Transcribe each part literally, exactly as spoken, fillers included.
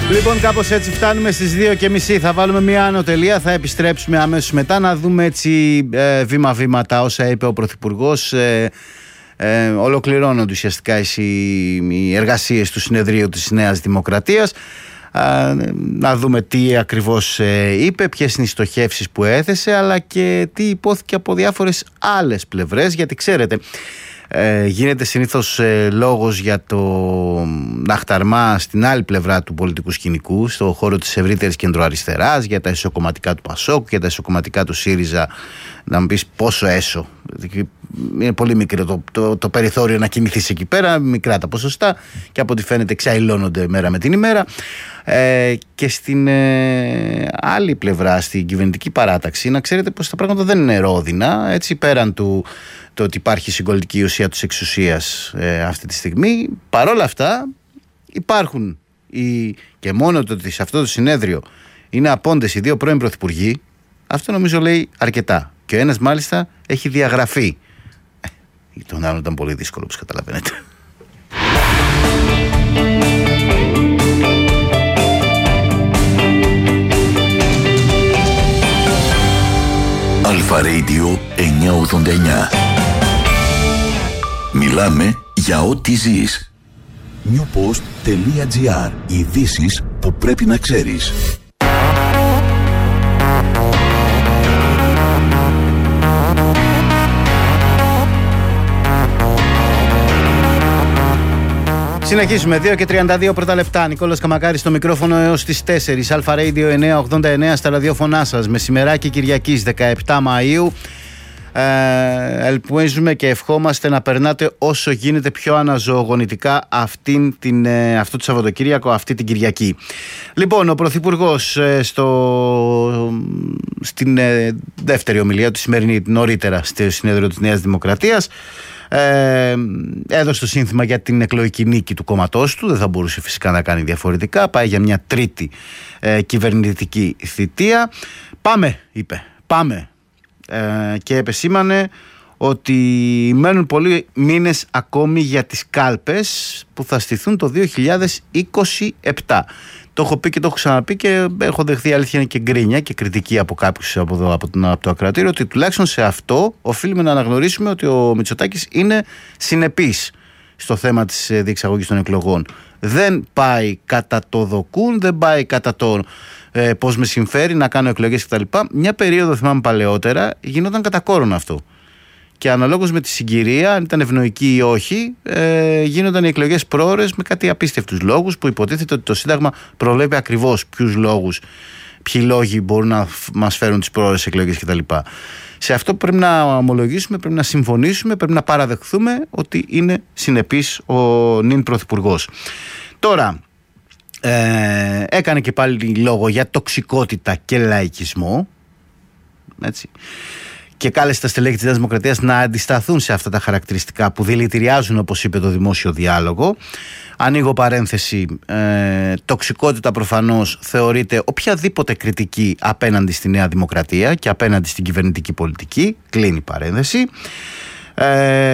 Λοιπόν, κάπως έτσι φτάνουμε στις δύο και μισή. Θα βάλουμε μια ανωτελεία, θα επιστρέψουμε αμέσως μετά να δούμε έτσι ε, βήμα-βήμα τα όσα είπε ο Πρωθυπουργός. Ε, ε, ολοκληρώνονται ουσιαστικά οι, οι εργασίες του συνεδρίου της Νέας Δημοκρατίας. Ε, να δούμε τι ακριβώς ε, είπε, ποιες είναι οι στοχεύσεις που έθεσε, αλλά και τι υπόθηκε από διάφορες άλλες πλευρές, γιατί ξέρετε, Ε, γίνεται συνήθως ε, λόγος για το ναχταρμά στην άλλη πλευρά του πολιτικού σκηνικού, στο χώρο της ευρύτερης κεντροαριστεράς, για τα ισοκομματικά του Πασόκ, για τα ισοκομματικά του ΣΥΡΙΖΑ. Να μου πεις πόσο έσω, είναι πολύ μικρό το, το, το περιθώριο να κινηθείς εκεί πέρα, μικρά τα ποσοστά και από ό,τι φαίνεται εξαϊλώνονται μέρα με την ημέρα. Ε, και στην ε, άλλη πλευρά, στην κυβερνητική παράταξη, να ξέρετε πως τα πράγματα δεν είναι ρόδινα, έτσι, πέραν του το ότι υπάρχει συγκολητική ουσία της εξουσίας ε, αυτή τη στιγμή. Παρόλα αυτά υπάρχουν οι, και μόνο το ότι σε αυτό το συνέδριο είναι απόντες οι δύο πρώην πρωθυπουργοί, αυτό νομίζω λέει αρκετά. Και ο ένας μάλιστα έχει διαγραφεί. Ε, τον άλλον ήταν πολύ δύσκολο, όπως καταλαβαίνετε. Αλφα Radio εννιακόσια ογδόντα εννιά. Μιλάμε για ό,τι ζεις. newpost.gr. Ειδήσεις που πρέπει να ξέρεις. Συνεχίζουμε, δύο και τριάντα δύο πρώτα λεπτά. Νικόλας Καμακάρης στο μικρόφωνο έως τις τέσσερις. Αλφα Radio εννιακόσια ογδόντα εννέα στα ραδιόφωνά σας. Μεσημεράκι Κυριακής δεκαεπτά Μαΐου. Ε, ελπίζουμε και ευχόμαστε να περνάτε όσο γίνεται πιο αναζωογονητικά αυτήν την, ε, αυτό το Σαββατοκύριακο, αυτή την Κυριακή. Λοιπόν, ο Πρωθυπουργός ε, στο, στην ε, δεύτερη ομιλία του σημερινή, νωρίτερα στο συνέδριο της Νέας Δημοκρατίας, Ε, έδωσε το σύνθημα για την εκλογική νίκη του κόμματός του. Δεν θα μπορούσε φυσικά να κάνει διαφορετικά. Πάει για μια τρίτη ε, κυβερνητική θητεία. Πάμε, είπε, πάμε. Ε, και επεσήμανε ότι μένουν πολλοί μήνες ακόμη για τις κάλπες που θα στηθούν το δύο χιλιάδες είκοσι επτά. Το έχω πει και το έχω ξαναπεί και έχω δεχθεί, αλήθεια είναι, και γκρίνια και κριτική από κάποιους από, εδώ, από, από το ακροατήριο, ότι τουλάχιστον σε αυτό οφείλουμε να αναγνωρίσουμε ότι ο Μητσοτάκης είναι συνεπής στο θέμα της διεξαγωγής των εκλογών. Δεν πάει κατά το δοκούν, δεν πάει κατά το ε, πώς με συμφέρει να κάνω εκλογές κτλ. Μια περίοδο, θυμάμαι παλαιότερα, γινόταν κατά κόρον αυτό. Και αναλόγως με τη συγκυρία, αν ήταν ευνοϊκή ή όχι, ε, γίνονταν οι εκλογές πρόωρες με κάτι απίστευτους λόγους, που υποτίθεται ότι το Σύνταγμα προβλέπει ακριβώς ποιους λόγους, ποιοι λόγοι μπορούν να μας φέρουν τις πρόωρες εκλογές κτλ. Σε αυτό πρέπει να ομολογήσουμε, πρέπει να συμφωνήσουμε, πρέπει να παραδεχθούμε ότι είναι συνεπής ο νυν πρωθυπουργός. Τώρα, ε, έκανε και πάλι λόγο για τοξικότητα και λαϊκισμό, έτσι, και κάλεσε τα στελέχη της Νέας Δημοκρατίας να αντισταθούν σε αυτά τα χαρακτηριστικά που δηλητηριάζουν, όπως είπε, το δημόσιο διάλογο. Ανοίγω παρένθεση, ε, τοξικότητα προφανώς θεωρείται οποιαδήποτε κριτική απέναντι στη Νέα Δημοκρατία και απέναντι στην κυβερνητική πολιτική. Κλείνει παρένθεση. Ε,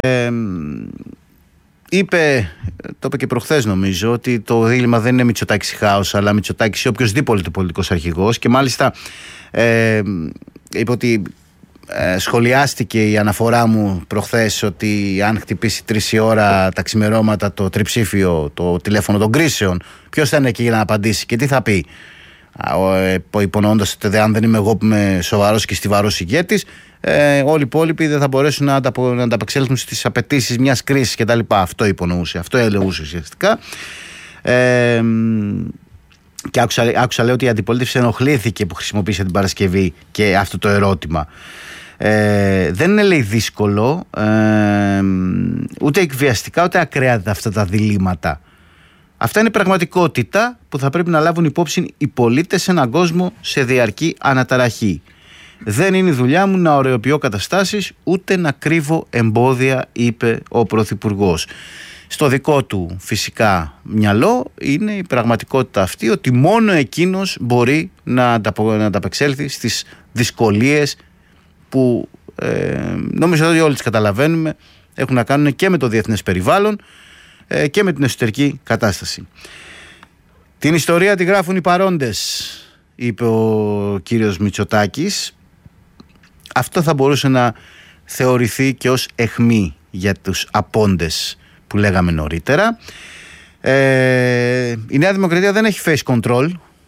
είπε, το είπε και προχθές νομίζω, ότι το δίλημμα δεν είναι Μητσοτάκης ή χάος, αλλά Μητσοτάκης ή οποιοσδήποτε πολιτικός αρχηγός, και μάλιστα ε, είπε ότι Ε, σχολιάστηκε η αναφορά μου προχθές ότι αν χτυπήσει τρεις η ώρα τα ξημερώματα το τριψήφιο, το τηλέφωνο των κρίσεων, ποιος θα είναι εκεί για να απαντήσει και τι θα πει, ε, υπονοώντας ότι αν δεν είμαι εγώ που είμαι σοβαρός και στιβαρός ηγέτης, ε, όλοι οι υπόλοιποι δεν θα μπορέσουν να, ανταπο, να ανταπεξέλθουν στις απαιτήσεις μιας κρίσης κτλ. Αυτό υπονοούσε, αυτό έλεγούσε ουσιαστικά. Ε, και άκουσα, άκουσα λέω ότι η αντιπολίτευση ενοχλήθηκε που χρησιμοποίησε την Παρασκευή και αυτό το ερώτημα. Ε, δεν είναι, λέει, δύσκολο, ε, ούτε εκβιαστικά ούτε ακραία αυτά τα διλήμματα. Αυτά είναι πραγματικότητα που θα πρέπει να λάβουν υπόψη οι πολίτες σε έναν κόσμο σε διαρκή αναταραχή. Δεν είναι η δουλειά μου να ωρεοποιώ καταστάσεις ούτε να κρύβω εμπόδια, είπε ο Πρωθυπουργός. Στο δικό του φυσικά μυαλό είναι η πραγματικότητα αυτή, ότι μόνο εκείνος μπορεί να ανταπεξέλθει στις δυσκολίες που ε, νομίζω ότι όλοι τις καταλαβαίνουμε, έχουν να κάνουν και με το διεθνές περιβάλλον ε, και με την εσωτερική κατάσταση. Την ιστορία τη γράφουν οι παρόντες, είπε ο κύριος Μητσοτάκης. Αυτό θα μπορούσε να θεωρηθεί και ως αιχμή για τους απόντες που λέγαμε νωρίτερα. Ε, η Νέα Δημοκρατία δεν έχει face control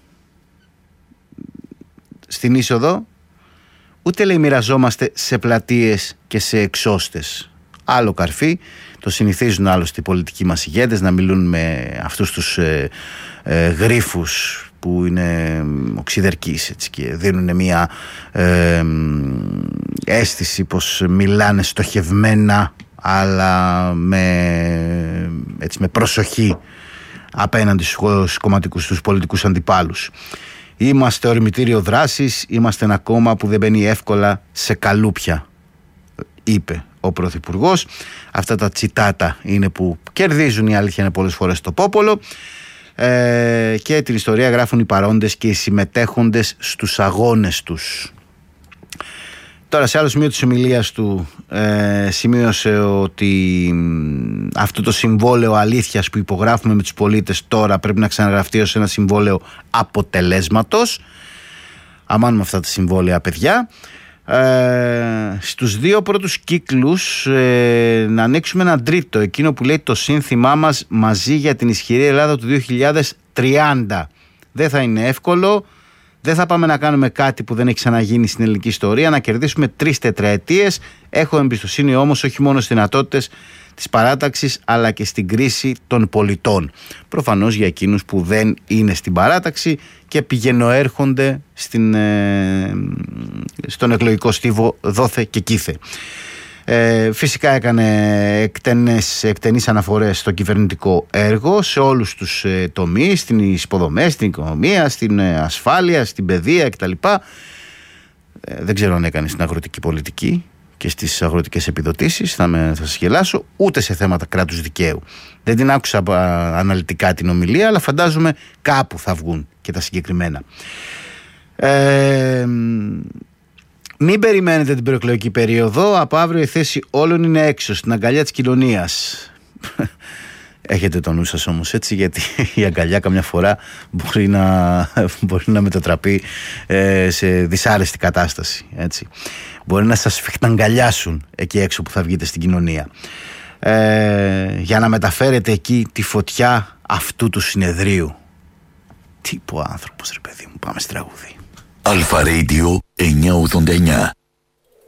στην είσοδο, ούτε λέει μοιραζόμαστε σε πλατείες και σε εξώστες. Άλλο καρφί, το συνηθίζουν άλλωστε οι πολιτικοί μας ηγέτες να μιλούν με αυτούς τους ε, ε, γρίφους που είναι οξυδερκείς, έτσι, και δίνουν μια ε, αίσθηση πως μιλάνε στοχευμένα αλλά με, έτσι, με προσοχή απέναντι στους κομματικούς, στους πολιτικούς αντιπάλους. Είμαστε ορμητήριο δράσης, είμαστε ένα κόμμα που δεν μπαίνει εύκολα σε καλούπια, είπε ο Πρωθυπουργός. Αυτά τα τσιτάτα είναι που κερδίζουν, η αλήθεια είναι, πολλές φορές το πόπολο. Ε, και την ιστορία γράφουν οι παρόντες και οι συμμετέχοντες στους αγώνες τους. Τώρα, σε άλλο σημείο της ομιλίας του ε, σημείωσε ότι αυτό το συμβόλαιο αλήθειας που υπογράφουμε με τους πολίτες τώρα πρέπει να ξαναγραφτεί ως ένα συμβόλαιο αποτελέσματος. Αμάν με αυτά τα συμβόλαια, παιδιά. Ε, στους δύο πρώτους κύκλους ε, να ανοίξουμε ένα τρίτο, εκείνο που λέει το σύνθημά μας μαζί για την ισχυρή Ελλάδα του δύο χιλιάδες τριάντα. Δεν θα είναι εύκολο, δεν θα πάμε να κάνουμε κάτι που δεν έχει ξαναγίνει στην ελληνική ιστορία, να κερδίσουμε τρεις τετραετίες. Έχω εμπιστοσύνη όμως όχι μόνο στις δυνατότητες της παράταξης αλλά και στην κρίση των πολιτών. Προφανώς για εκείνους που δεν είναι στην παράταξη και πηγαινοέρχονται στην, ε, στον εκλογικό στίβο δόθε και κήθε. Ε, φυσικά έκανε εκτενές, εκτενείς αναφορές στο κυβερνητικό έργο σε όλους τους ε, τομείς, στις υποδομές, στην οικονομία, στην ε, ασφάλεια, στην παιδεία κτλ. Ε, δεν ξέρω αν έκανε στην αγροτική πολιτική και στις αγροτικές επιδοτήσεις, θα, με, θα σας γελάσω, ούτε σε θέματα κράτους δικαίου. Δεν την άκουσα α, αναλυτικά την ομιλία, αλλά φαντάζομαι κάπου θα βγουν και τα συγκεκριμένα. Ε, μην περιμένετε την προεκλογική περίοδο, από αύριο η θέση όλων είναι έξω, στην αγκαλιά της κοινωνίας. Έχετε το νου σας όμως, έτσι, γιατί η αγκαλιά καμιά φορά μπορεί να, μπορεί να μετατραπεί ε, σε δυσάρεστη κατάσταση, έτσι. Μπορεί να σας φιχταγκαλιάσουν εκεί έξω που θα βγείτε στην κοινωνία, ε, για να μεταφέρετε εκεί τη φωτιά αυτού του συνεδρίου. Τι πω άνθρωπος, ρε παιδί μου, πάμε στη τραγούδι. Αλφα Radio εννιακόσια ογδόντα εννιά.